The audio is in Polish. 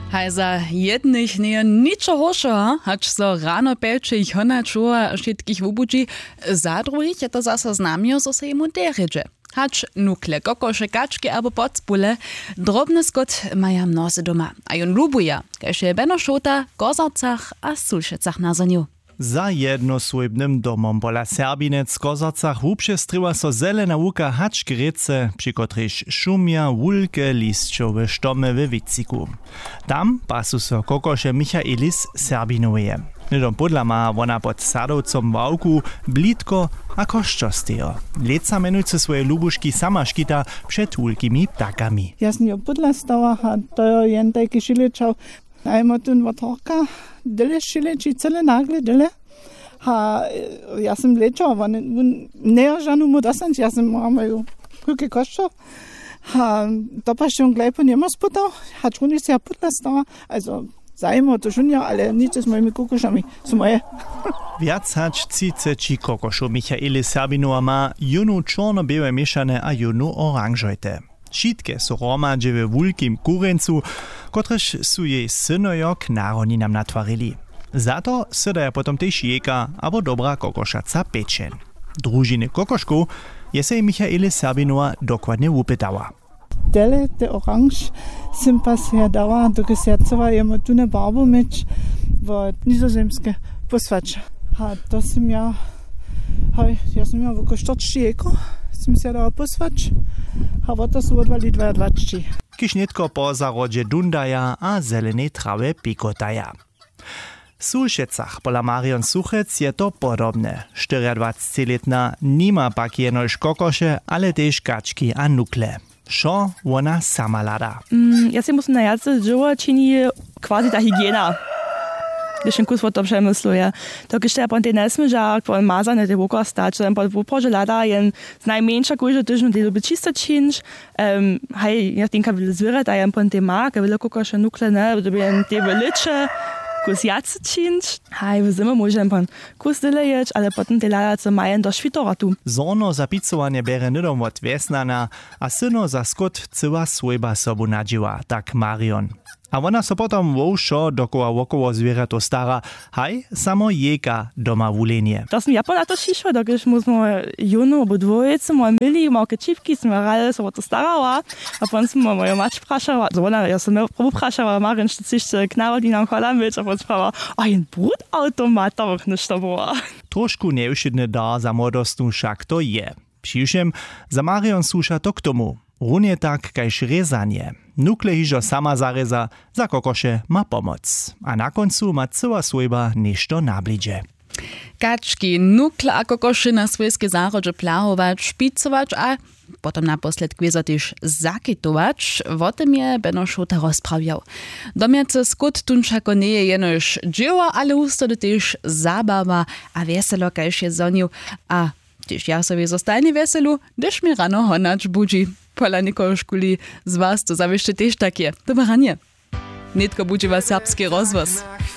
Haj za jednych nie niczo horšeho, hač so rano peče ich honačuva všetkých vubudži, za druhých je to zase znamio, so se jemu deređe. Hač nukle, kokoše, kački abo podspule, drobny skot maja mnozy doma, a jon lubuja, kaž je beno šota, kozarcach a sulšecach na zonju. Za jednosłojbnym domom pola Serbinec w Kozarcach wupše stryła so zelena łuka hački rece, przy kotryż szumia wulke listczowe sztomy w Witziku. Tam pasu so kokosze Michaelis Serbinuje. Nidom podla ma ona pod sadowcom wałku blitko a koszczosteo. Leca menujce swoje lubuszki sama škita przed wulkimi ptakami. Ja z nią podla stała, a to jen taki szileczał. Ajmo tu vatorka, dele šileči, cele nagle dele. Ja sam lečao, ne žanu mu dosanč, ja sam imaju kulke koščo. To pa še on glej po njemu sputao, čuni se ja putla stava. Also, zajmo to šunja, ale nič s mojimi kukušami, su moje. Viac hač ciceči kokošu Michaeli Serbinova ma junu čorno-białe mieszane a junu oranžojte. Šitke su romadže w wulkim kurencu, kotrež su jej synojo k naroninam natwarili. Zato sydaja potom tež jeka abo dobra kokoszaca pečen. Družiny kokoškov je se Michaeli Serbinova dokładnie upytała. Dele te oranž sim pa se dała do sercova jemu tune barbu meč v nizozemske posvač. To sim ja v koštočči jeko. Sim se dała posvać, a to są odwali 22. Kišnitko po zarodzie dundaja a zelenej trawe pikotaja. W Sulšecach pola Marion Suchec je to podobne. 24-letna nima pak jenož kokoše, ale tež kački a nukle. Šo ona sama lada. Ja si musím na jace džuva čini kvazi ta hygiena. Když ten kus o tom přemysluje. To když pon ty nesmyžák, pon mazane ty vokor stać, pon wuprože lada jen z najmenša kuže tyžno ty lubi čisto činč. Hej, ja tinka vil zvirat, a jen pon ty mak, a vil kokoše nukle, ne, dobi jen ty veliče, kus jace činč. Hej, v zime môžem pon kus dyleječ, ale potom ty lada, co majen do švitoratu. Zorno za picovanie bere nidom od vesnana, a syno za skot cyła swojba sobu nadziła, tak Marion. A ona so potom wowšo dokoła zwierzęto stara, haj, samo jeka doma wulenie. To som ja na to šišla, dokiž musimo junu obo dvojice, moje mili, malke čipki, smo rade so to starala, a potom smo moju mač prašala, ja som prvo prašala, Marin, što cište k narodinam hvala meč, a potom sprava, a jen brud automatov, nešto bolo. Trošku neušidny dar za młodostnu však to je. Přiwšem, za Marion słuša to k tomu. Runie tak, kajž rezanie. Nukle hižo sama zareza, za kokoše ma pomoc. A na koncu ma cyła swojba nešto nabliže. Kački, nukle a kokoše na swojskie zarodže plahować, špicować, a potom naposled kvězo tyž zakitować. O tym je Beno Šota rozprawiał. Domjace skut tunčako nie je jenož dživa, ale ustody tyž zabava a veselo, kajž je zonju. A tyž ja sobie zostanie veselu, gdyż mi rano honacz budzi. Pola Nikoškuli z vás to zavište tež tak je. Dobranie. Netko budži vas serbski rozvoz.